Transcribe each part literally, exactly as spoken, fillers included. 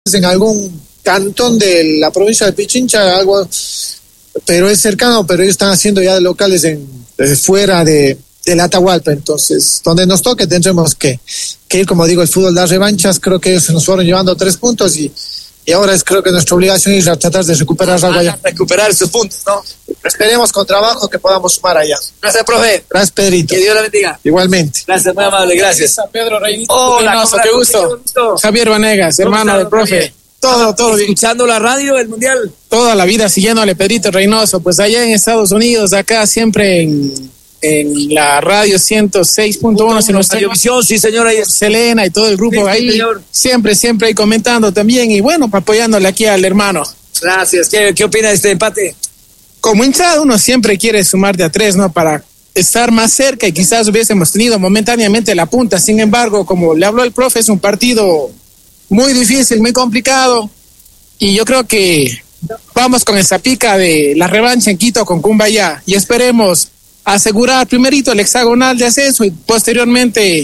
en algún cantón de la provincia de Pichincha, algo, pero es cercano, pero ellos están haciendo ya de locales en, de fuera de, de la Atahualpa. Entonces, donde nos toque tendremos que, que ir, como digo, el fútbol de las revanchas. Creo que ellos se nos fueron llevando tres puntos y Y ahora es creo que nuestra obligación es tratar de recuperar algo allá. Recuperar esos puntos, ¿no? Esperemos con trabajo que podamos sumar allá. Gracias, profe. Gracias, Pedrito. Que Dios la bendiga. Igualmente. Gracias, muy amable, gracias. Pedro Reynoso. Hola, qué gusto. Javier Vanegas, hermano del profe. Todo, todo bien. Escuchando la radio, el mundial. Toda la vida siguiéndole Pedrito Reynoso. Pues allá en Estados Unidos, acá siempre en, en la radio ciento seis punto uno. Si no está Radiovisión, sí, señora. Selena y todo el grupo Sí, ahí. señor. Siempre, siempre ahí comentando también. Y bueno, apoyándole aquí al hermano. Gracias. ¿Qué, qué opina de este empate? Como hinchada uno siempre quiere sumar de a tres, ¿no? Para estar más cerca y quizás hubiésemos tenido momentáneamente la punta. Sin embargo, como le habló el profe, es un partido muy difícil, muy complicado. Y yo creo que vamos con esa pica de la revancha en Quito con Cumbayá. Y esperemos asegurar primerito el hexagonal de ascenso y posteriormente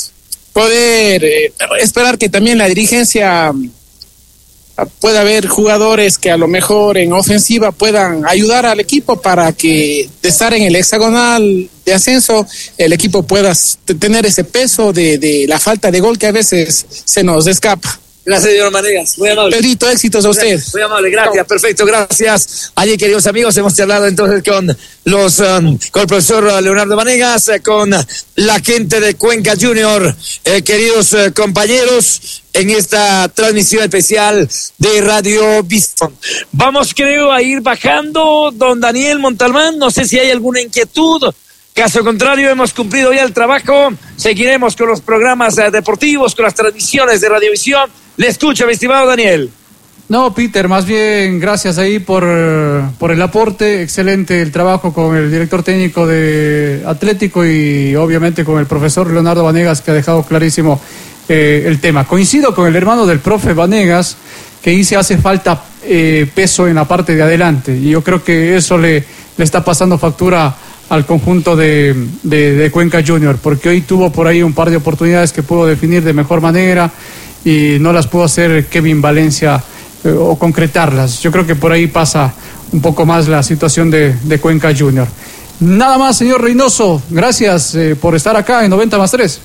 poder eh, esperar que también la dirigencia pueda haber jugadores que a lo mejor en ofensiva puedan ayudar al equipo para que de estar en el hexagonal de ascenso el equipo pueda tener ese peso de, de la falta de gol que a veces se nos escapa. Gracias, señor Manegas. Muy amable. Pedrito, éxitos a usted. Muy amable, gracias. Perfecto, gracias. Allí, queridos amigos, hemos charlado entonces con los um, con el profesor Leonardo Vanegas, eh, con la gente de Cuenca Junior, eh, queridos eh, compañeros, en esta transmisión especial de Radio Visión. Vamos, creo, a ir bajando, don Daniel Montalbán. No sé si hay alguna inquietud. Caso contrario, hemos cumplido ya el trabajo. Seguiremos con los programas eh, deportivos, con las transmisiones de Radiovisión. Le escucho, mi estimado Daniel. No, Peter, más bien gracias ahí por, por el aporte. Excelente el trabajo con el director técnico de Atlético y obviamente con el profesor Leonardo Vanegas, que ha dejado clarísimo eh, el tema. Coincido con el hermano del profe Vanegas, que dice hace falta eh, peso en la parte de adelante. Y yo creo que eso le, le está pasando factura al conjunto de, de, de Cuenca Junior, porque hoy tuvo por ahí un par de oportunidades que pudo definir de mejor manera y no las pudo hacer Kevin Valencia eh, o concretarlas. Yo creo que por ahí pasa un poco más la situación de, de Cuenca Junior. Nada más, señor Reynoso, gracias eh, por estar acá en noventa más tres.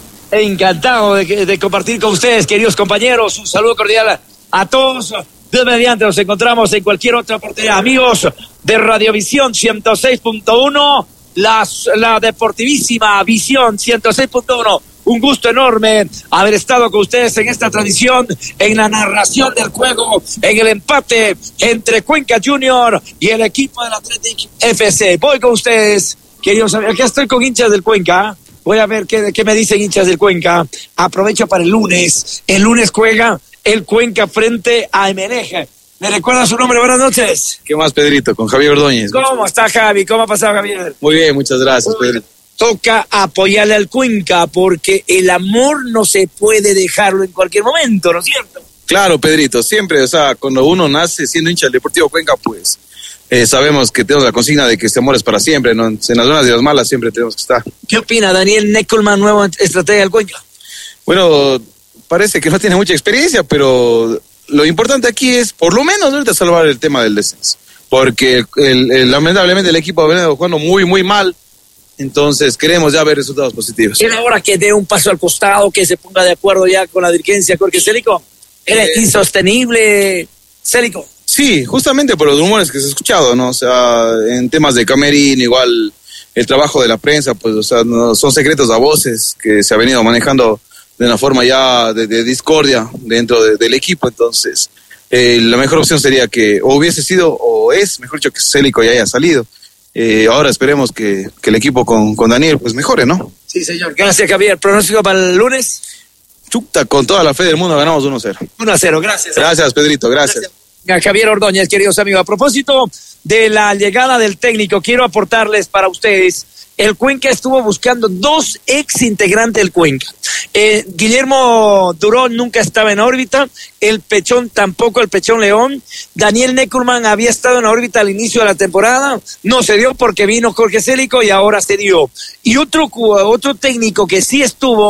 Encantado de, de compartir con ustedes, queridos compañeros. Un saludo cordial a todos. Dios mediante, nos encontramos en cualquier otra oportunidad. Amigos de Radiovisión ciento seis punto uno, la, la deportivísima Visión ciento seis punto uno. Un gusto enorme haber estado con ustedes en esta transmisión, en la narración del juego, en el empate entre Cuenca Junior y el equipo del Athletic F C. Voy con ustedes, queridos amigos. Aquí estoy con hinchas del Cuenca. Voy a ver qué, qué me dicen hinchas del Cuenca. Aprovecho para el lunes. El lunes juega el Cuenca frente a Emelec. ¿Me recuerda su nombre? Buenas noches. ¿Qué más, Pedrito? Con Javier Ordóñez. ¿Cómo está, Javi? ¿Cómo ha pasado, Javier? Muy bien, muchas gracias, Uy, Pedrito. Toca apoyarle al Cuenca porque el amor no se puede dejarlo en cualquier momento, ¿no es cierto? Claro, Pedrito, siempre, o sea, cuando uno nace siendo hincha del Deportivo Cuenca, pues eh, sabemos que tenemos la consigna de que este amor es para siempre, ¿no? En las buenas y las malas siempre tenemos que estar. ¿Qué opina Daniel Neckelman, nueva estrategia del Cuenca? Bueno, parece que no tiene mucha experiencia, pero lo importante aquí es, por lo menos, ahorita salvar el tema del descenso. Porque el, el, lamentablemente el equipo ha venido jugando muy, muy mal. Entonces queremos ya ver resultados positivos. ¿Era hora que dé un paso al costado, que se ponga de acuerdo ya con la dirigencia? Porque Célico era eh, insostenible, Célico. Sí, justamente por los rumores que se ha escuchado, ¿no? O sea, en temas de camerín, igual el trabajo de la prensa, pues, o sea, no, son secretos a voces que se ha venido manejando de una forma ya de, de discordia dentro de, del equipo. Entonces, eh, la mejor opción sería que o hubiese sido, o es, mejor dicho, que Célico ya haya salido. Eh, ahora esperemos que, que el equipo con, con Daniel pues mejore, ¿no? Sí, señor. Gracias, Javier. ¿Pronóstico para el lunes? Chuta, con toda la fe del mundo ganamos uno a cero. uno a cero, gracias. Gracias, Pedrito, gracias. gracias. Javier Ordóñez, queridos amigos. A propósito de la llegada del técnico, quiero aportarles para ustedes. El Cuenca estuvo buscando dos ex integrantes del Cuenca. Eh, Guillermo Durón nunca estaba en órbita, el Pechón tampoco, el Pechón León. Daniel Neckelman había estado en órbita al inicio de la temporada, no se dio porque vino Jorge Célico y ahora se dio. Y otro, otro técnico que sí estuvo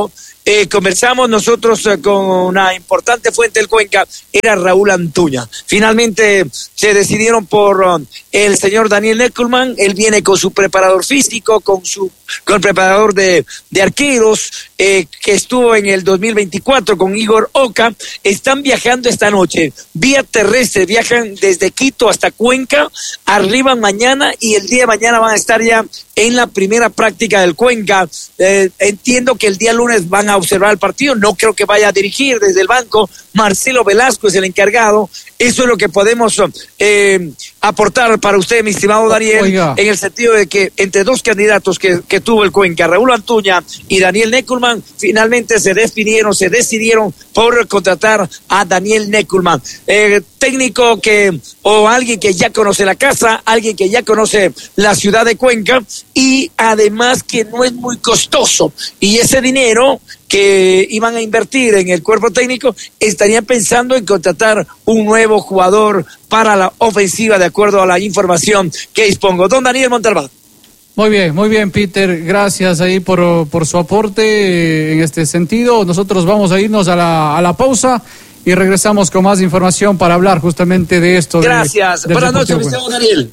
eh, conversamos nosotros eh, con una importante fuente del Cuenca, era Raúl Antuña. Finalmente se decidieron por uh, el señor Daniel Neckelman. Él viene con su preparador físico, con su con el preparador de, de arqueros, eh, que estuvo en el dos mil veinticuatro con Igor Oca. Están viajando esta noche, vía terrestre, viajan desde Quito hasta Cuenca, arriban mañana y el día de mañana van a estar ya en la primera práctica del Cuenca. Eh, entiendo que el día lunes van a observar el partido, no creo que vaya a dirigir desde el banco. Marcelo Velasco es el encargado. Eso es lo que podemos eh, aportar para usted, mi estimado Daniel. Oiga. En el sentido de que entre dos candidatos que, que tuvo el Cuenca, Raúl Antuña y Daniel Neckelman, finalmente se definieron, se decidieron por contratar a Daniel Neckelman. Eh, técnico que, o alguien que ya conoce la casa, alguien que ya conoce la ciudad de Cuenca, y además que no es muy costoso. Y ese dinero que iban a invertir en el cuerpo técnico, estarían pensando en contratar un nuevo jugador para la ofensiva, de acuerdo a la información que dispongo. Don Daniel Montalbán. Muy bien, muy bien, Peter. Gracias ahí por, por su aporte en este sentido. Nosotros vamos a irnos a la, a la pausa y regresamos con más información para hablar justamente de esto. Gracias. De, Buenas noches, mi estimado Daniel.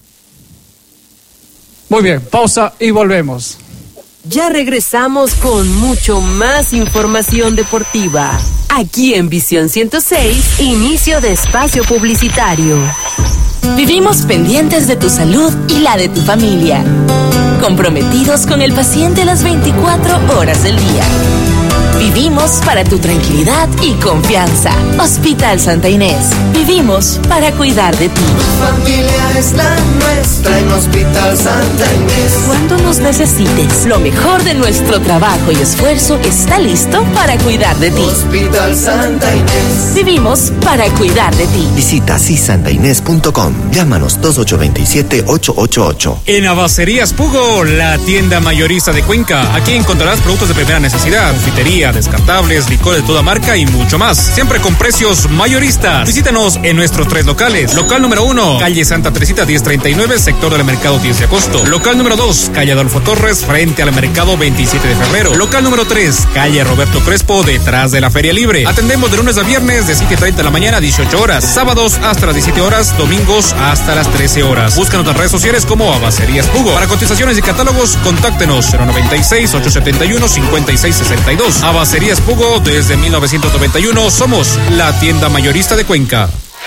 Muy bien, pausa y volvemos. Ya regresamos con mucho más información deportiva. Aquí en Visión ciento seis, inicio de espacio publicitario. Vivimos pendientes de tu salud y la de tu familia. Comprometidos con el paciente las veinticuatro horas del día. Vivimos para tu tranquilidad y confianza. Hospital Santa Inés. Vivimos para cuidar de ti. Tu familia es la nuestra en Hospital Santa Inés. Cuando nos necesites, lo mejor de nuestro trabajo y esfuerzo está listo para cuidar de ti. Hospital Santa Inés. Vivimos para cuidar de ti. Visita sisantainés punto com. Llámanos dos ocho dos siete, ocho ocho ocho. En Abacerías Pugo, la tienda mayorista de Cuenca. Aquí encontrarás productos de primera necesidad, confitería, descartables, licor de toda marca y mucho más. Siempre con precios mayoristas. Visítanos en nuestros tres locales. Local número uno, calle Santa Teresita diez treinta y nueve, sector del mercado diez de agosto. Local número dos, calle Adolfo Torres, frente al mercado veintisiete de febrero. Local número tres, calle Roberto Crespo, detrás de la Feria Libre. Atendemos de lunes a viernes de siete treinta de la mañana a dieciocho horas. Sábados hasta las diecisiete horas, domingos hasta las trece horas. Búscanos en las redes sociales como Abacerías Pugo. Para cotizaciones y catálogos, contáctenos cero noventa y seis, ochocientos setenta y uno, cincuenta y seis sesenta y dos. Abacerías Pugo, desde mil novecientos noventa y uno, somos la tienda mayorista de Cuenca.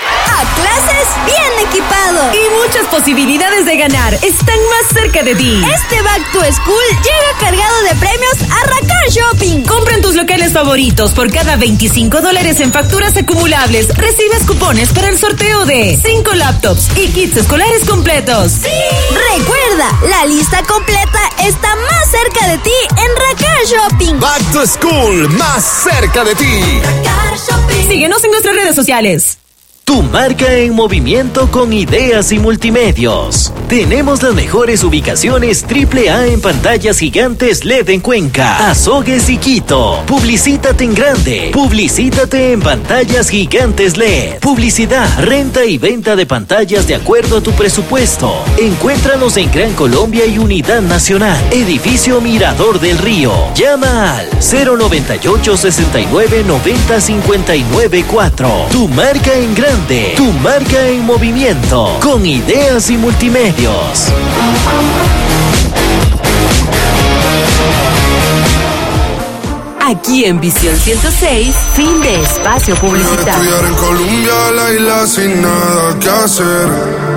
A clases bien equipado y muchas posibilidades de ganar están más cerca de ti. Este Back to School llega cargado de premios a Racar Shopping. Compra en tus locales favoritos. Por cada veinticinco dólares en facturas acumulables, recibes cupones para el sorteo de cinco laptops y kits escolares completos. ¡Sí! Recuerda, la lista completa está más cerca de ti en Racar Shopping. Back to School, más cerca de ti. Racar Shopping. Síguenos en nuestras redes sociales. Tu marca en movimiento con ideas y multimedios. Tenemos las mejores ubicaciones triple A en pantallas gigantes L E D en Cuenca, Azogues y Quito. Publicítate en grande. Publicítate en pantallas gigantes L E D. Publicidad, renta y venta de pantallas de acuerdo a tu presupuesto. Encuéntranos en Gran Colombia y Unidad Nacional. Edificio Mirador del Río. Llama al cero noventa y ocho, sesenta y nueve, noventa, cincuenta y nueve cuatro. Tu marca en grande. Tu marca en movimiento, con ideas y multimedios. Aquí en Visión ciento seis, fin de espacio publicitario. Estudiar en Colombia, la isla sin nada que hacer.